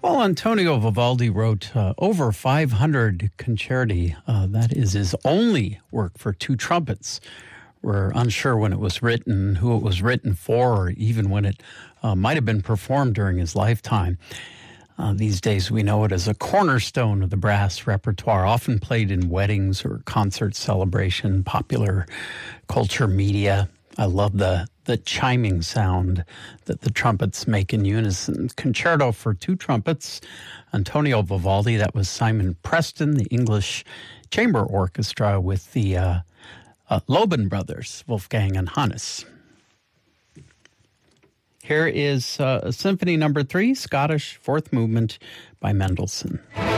Well, Antonio Vivaldi wrote over 500 concerti. That is his only work for two trumpets. We're unsure when it was written, who it was written for, or even when it might have been performed during his lifetime. These days we know it as a cornerstone of the brass repertoire, often played in weddings or concert celebration, popular culture media. I love the chiming sound that the trumpets make in unison. Concerto for two trumpets, Antonio Vivaldi. That was Simon Preston, the English Chamber Orchestra with the Loban brothers, Wolfgang and Hannes. Here is Symphony No. 3, Scottish Fourth Movement by Mendelssohn.